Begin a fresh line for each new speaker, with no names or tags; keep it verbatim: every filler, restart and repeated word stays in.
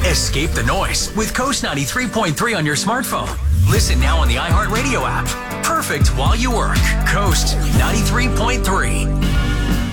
Escape the noise with Coast ninety-three point three on your smartphone. Listen now on the iHeartRadio app. Perfect while you work. Coast ninety-three point three.